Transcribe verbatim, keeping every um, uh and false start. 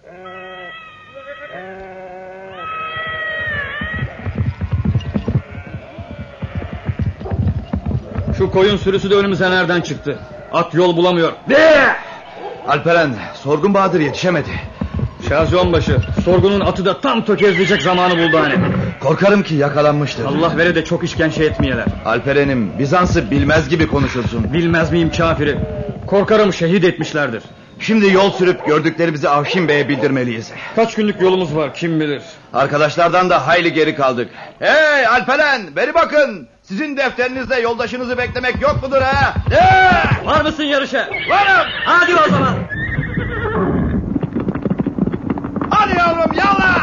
Şu koyun sürüsü de önümüze nereden çıktı? At yol bulamıyor. De! Alperen, Sorgun Bahadır yetişemedi. Şaziyonbaşı, Sorgun'un atı da tam tökezleyecek zamanı buldu hani. Korkarım ki yakalanmıştır. Allah vere de çok işkence etmeyeler. Alperen'im, Bizans'ı bilmez gibi konuşursun. Bilmez miyim kafiri? Korkarım şehit etmişlerdir. Şimdi yol sürüp gördüklerimizi Avşin Bey'e bildirmeliyiz. Kaç günlük yolumuz var kim bilir. Arkadaşlardan da hayli geri kaldık. Hey Alperen, beri bakın. Sizin defterinizde yoldaşınızı beklemek yok mudur ha? Ee! Var mısın yarışa? Varım. Hadi o zaman. Hadi yavrum yallah.